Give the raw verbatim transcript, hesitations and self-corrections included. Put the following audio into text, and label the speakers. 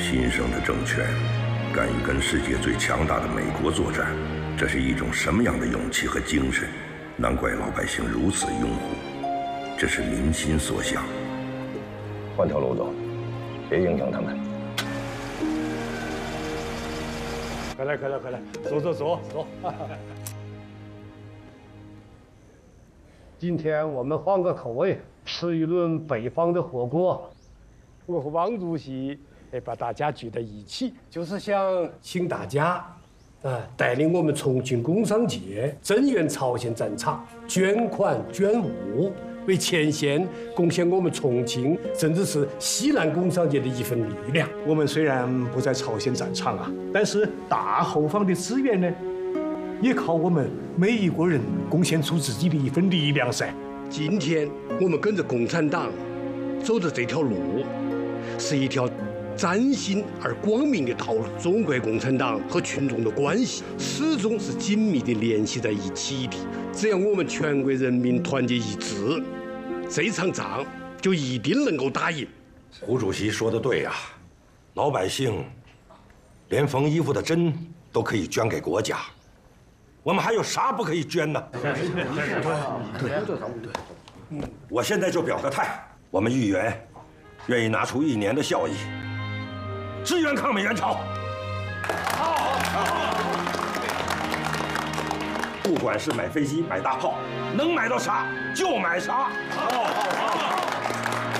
Speaker 1: 新生的政权敢于跟世界最强大的美国作战，这是一种什么样的勇气和精神？难怪老百姓如此拥护，这是民心所向。
Speaker 2: 换条路走，别影响他们。
Speaker 3: 快来，快来，快来，坐坐坐坐。今天我们换个口味，吃一顿北方的火锅。我和汪主席哎把大家聚在一起，就是想请大家啊带领我们重庆工商界增援朝鲜战场，捐款捐物，为前线贡献我们重庆甚至是西南工商界的一份力量。
Speaker 4: 我们虽然不在朝鲜战场啊，但是大后方的资源呢，也靠我们每一个人贡献出自己的一份力量噻。
Speaker 3: 今天我们跟着共产党走的这条路，是一条崭新而光明的道路。中国共产党和群众的关系始终是紧密地联系在一起的。只要我们全国人民团结一致，这场仗就一定能够打赢。
Speaker 1: 胡主席说的对呀、啊，老百姓连缝衣服的针都可以捐给国家，我们还有啥不可以捐呢？对对对对，我现在就表个态，我们豫园愿意拿出一年的效益，支援抗美援朝。好，好，好。不管是买飞机、买大炮，能买到啥就买啥。好，好，好。